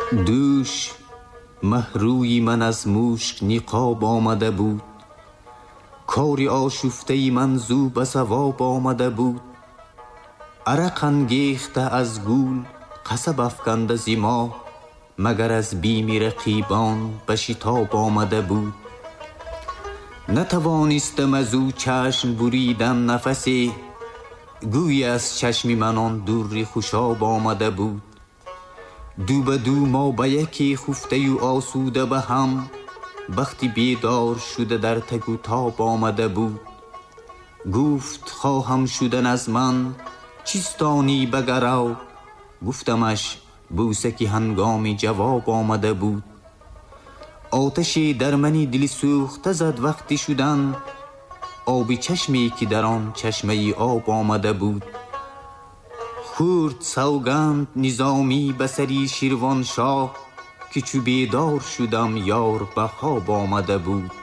دوش مهروی من از مشک نقاب آمده بود، کاری آشفته من زو به ثواب آمده بود. عرق انگیخته از گول قصب افکنده زما، مگر از بیم رقیبان به شتاب آمده بود. نتوانستم از او چشم بریدن نفسی، گوی از چشم من آن دوری خوشاب آمده بود. دو به دو ما به یکی خفته و آسوده به هم، بختی بیدار شده در تک و تاب آمده بود. گفت خواهم شدن از من چیستانی بگرو، گفتمش بوسه که هنگامی جواب آمده بود. آتشی در منی دل سوخته زد وقتی شدن، آب چشمی که در آن چشمه آب آمده بود. خورد سوگند نظامی به سری شیروان شاه، که چو بیدار شدم یار به خواب آمده بود.